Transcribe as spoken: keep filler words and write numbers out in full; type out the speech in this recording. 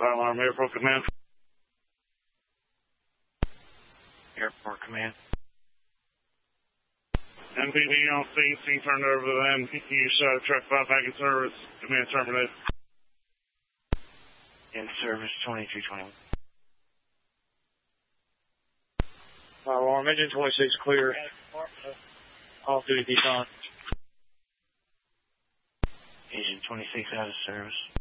Alarm, Airport Command. Airport Command. M P D on scene, scene turned over to them. You shot a truck five back in service. Command terminated. In service, twenty-two twenty-one. Alarm, engine twenty-six clear. Off duty decon. Agent twenty-six out of service.